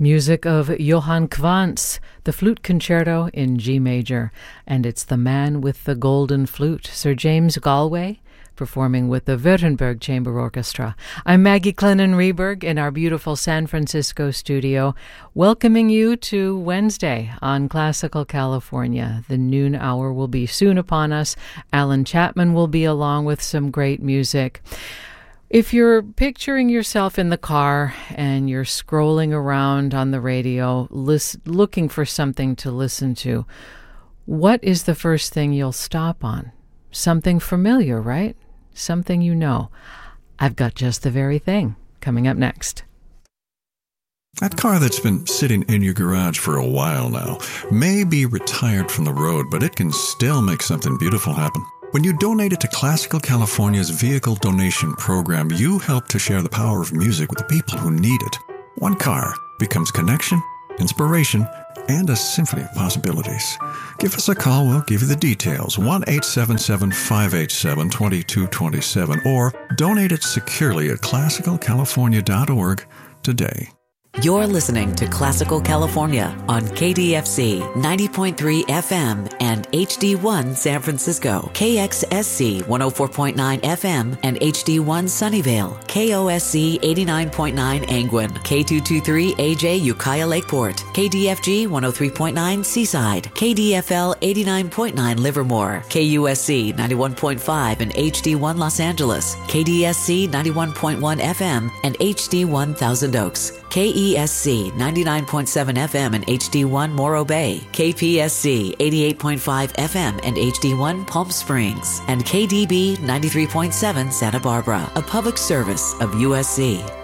Music of Johann Quantz, the Flute Concerto in G major, and it's The Man with the Golden Flute, Sir James Galway, performing with the Württemberg Chamber Orchestra. I'm Maggie Clennon-Reberg in our beautiful San Francisco studio, welcoming you to Wednesday on Classical California. The noon hour will be soon upon us. Alan Chapman will be along with some great music. If you're picturing yourself in the car and you're scrolling around on the radio, looking for something to listen to, what is the first thing you'll stop on? Something familiar, right? Something you know. I've got just the very thing coming up next. That car that's been sitting in your garage for a while now may be retired from the road, but it can still make something beautiful happen. When you donate it to Classical California's Vehicle Donation Program, you help to share the power of music with the people who need it. One car becomes connection, inspiration, and a symphony of possibilities. Give us a call, we'll give you the details. 1-877-587-2227, or donate it securely at classicalcalifornia.org today. You're listening to Classical California on KDFC 90.3 FM and HD1 San Francisco, KXSC 104.9 FM and HD1 Sunnyvale, KOSC 89.9 Angwin, K223 AJ Ukiah Lakeport, KDFG 103.9 Seaside, KDFL 89.9 Livermore, KUSC 91.5 and HD1 Los Angeles, KDSC 91.1 FM and HD1 Thousand Oaks, KESC 99.7 FM and HD1 Morro Bay, KPSC 88.5 FM and HD1 Palm Springs, and KDB 93.7 Santa Barbara, a public service of USC.